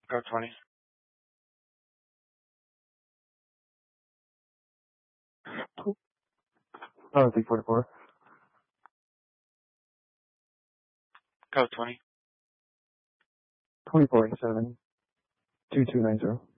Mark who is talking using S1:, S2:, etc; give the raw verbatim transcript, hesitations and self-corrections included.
S1: Go twenty.
S2: Oh, three forty-four.
S1: Go twenty.
S2: twenty-four eighty-seven. two two nine zero.